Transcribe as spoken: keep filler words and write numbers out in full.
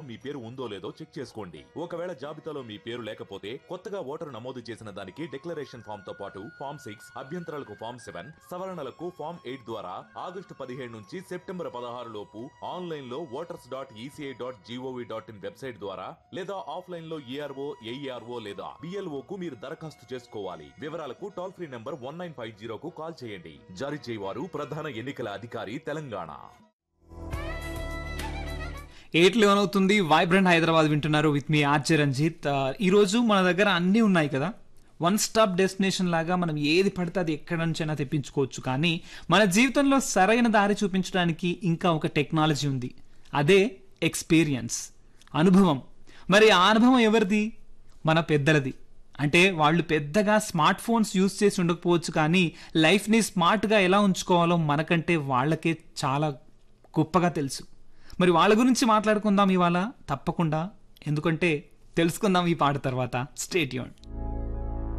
మీ పేరు ఉందో లేదో చెక్ చేసుకోండి. ఒకవేళ జాబితాలో మీ పేరు లేకపోతే కొత్తగా ఓటరు నమోదు చేసిన దానికి డిక్లరేషన్ ఫామ్ తో పాటు ఫామ్ సిక్స్ అభ్యంతరాలకు ఫామ్ సెవెన్ సవరణలకు ఫామ్ ఎయిట్ ద్వారా ఆగస్టు పదిహేడు నుంచి సెప్టెంబర్ పదహారు లోపు ఆన్లైన్ లో voters dot ECI dot GOV dot in website ద్వారా లేదా ఆఫ్లైన్ లో ఈఆర్ఓ ఏఈఆర్ఓ లేదా బిఎల్ఓ కు మీరు దరఖాస్తు చేసుకోవాలి. వివరాలకు toll free number one nine five జీరోకు call చేయండి. జారీ చేయవారు ప్రధాన ఎన్నికల అధికారి తెలంగాణ. ఎయిట్ లెవెన్ అవుతుంది. వైబ్రెంట్ హైదరాబాద్ వింటున్నారు విత్ మీ ఆర్జే రంజిత్. ఈ రోజు మన దగ్గర అన్నీ ఉన్నాయి కదా, వన్ స్టాప్ డెస్టినేషన్ లాగా మనం ఏది పడితే అది ఎక్కడి నుంచైనా తెప్పించుకోవచ్చు. కానీ మన జీవితంలో సరైన దారి చూపించడానికి ఇంకా ఒక టెక్నాలజీ ఉంది, అదే ఎక్స్పీరియన్స్, అనుభవం. మరి ఆ అనుభవం ఎవరిది? మన పెద్దలది. అంటే వాళ్ళు పెద్దగా స్మార్ట్ ఫోన్స్ యూజ్ చేసి ఉండకపోవచ్చు, కానీ లైఫ్ని స్మార్ట్గా ఎలా ఉంచుకోవాలో మనకంటే వాళ్ళకే చాలా గొప్పగా తెలుసు. మరి వాళ్ళ గురించి మాట్లాడుకుందాం ఇవాళ తప్పకుండా, ఎందుకంటే తెలుసుకుందాం ఈ పాట తర్వాత. Stay tuned.